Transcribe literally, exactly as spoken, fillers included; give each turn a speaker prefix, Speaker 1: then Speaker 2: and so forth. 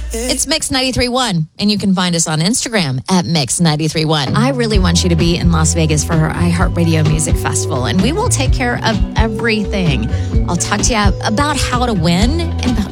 Speaker 1: It's Mix ninety-three point one, and you can find us on Instagram at Mix ninety-three point one. I really want you to be in Las Vegas for our iHeartRadio Music Festival, and we will take care of everything. I'll talk to you about how to win in about